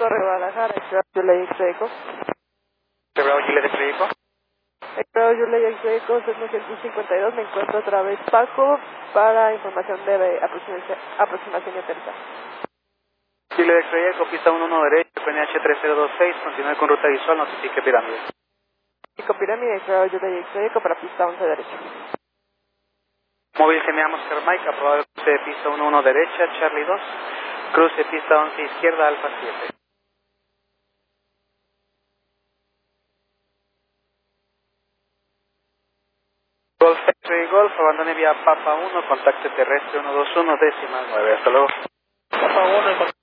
Corre Guadalajara, Juliet X-Eco. Juliet X-Eco. Juliet X-Eco, 752, me encuentro otra vez Paco para información de aproximación y aterrizaje. Juliet X-Eco, pista 11 derecha, PNH 3026, continúe con ruta visual, notifique pirámide. Con pirámide, Juliet X-Eco para pista 11 derecha. Móvil Semia Oscar Mike, aprobado el cruce de pista 11 derecha, Charlie 2, cruce pista 11 izquierda, Alfa 7. Golf X-Ray Golf, abandone vía Papa 1, contacto terrestre 121, 9. Hasta luego. Papa 1,